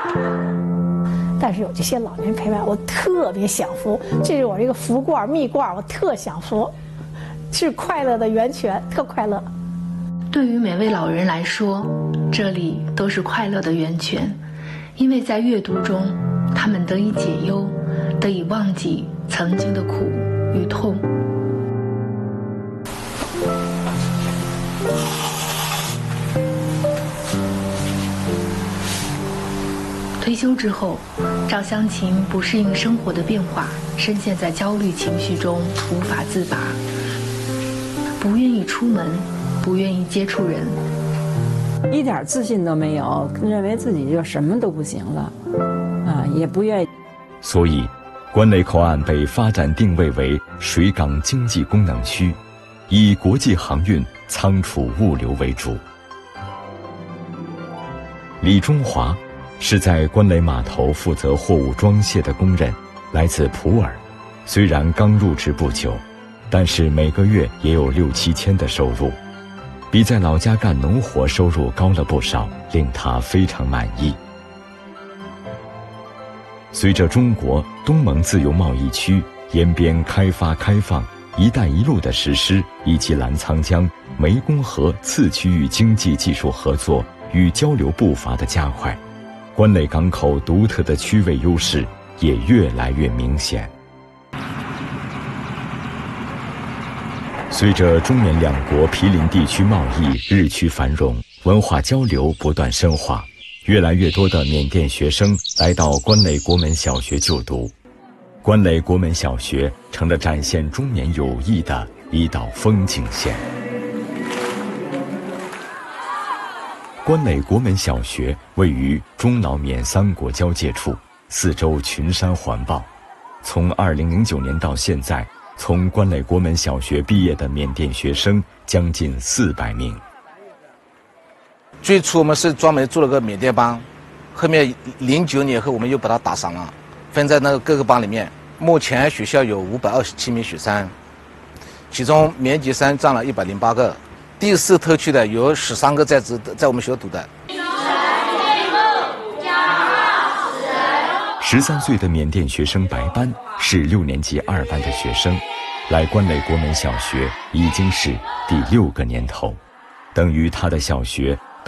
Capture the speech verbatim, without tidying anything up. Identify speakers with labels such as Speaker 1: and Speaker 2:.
Speaker 1: 但是有这些老年人陪伴，我特别享福。这是我这个福罐、蜜罐，我特享福，是快乐的源泉，特快乐。
Speaker 2: 对于每位老人来说，这里都是快乐的源泉，因为在阅读中，他们得以解忧，得以忘记曾经的苦与痛。退休之后，赵湘琴不适应生活的变化，深陷在焦虑情绪中无法自拔，不愿意出门，不愿意接触人，
Speaker 3: 一点自信都没有，认为自己就什么都不行了，啊，也不愿意。
Speaker 4: 所以，关内口岸被发展定位为水港经济功能区，以国际航运、仓储物流为主。李中华是在关内码头负责货物装卸的工人，来自普洱。虽然刚入职不久，但是每个月也有六七千的收入，比在老家干农活收入高了不少，令他非常满意。随着中国东盟自由贸易区沿边开发开放、一带一路的实施，以及澜沧江、湄公河次区域经济技术合作与交流步伐的加快，关内港口独特的区位优势也越来越明显。随着中缅两国毗邻地区贸易日趋繁荣，文化交流不断深化，越来越多的缅甸学生来到关内国门小学就读。关内国门小学成了展现中缅友谊的一道风景线。关内国门小学位于中老缅三国交界处，四周群山环抱。从二零零九年到现在，从关内国门小学毕业的缅甸学生将近四百名。
Speaker 5: 最初我们是专门做了个缅甸班，后面零九年后我们又把它打散了，分在那个各个班里面。目前学校有五百二十七名学生，其中缅籍生占了一百零八个。第四特区的有十三个在职，在我们学校读的。
Speaker 4: 十三岁的缅甸学生白班是六年级二班的学生，来关内国门小学已经是第六个年头，等于他的小学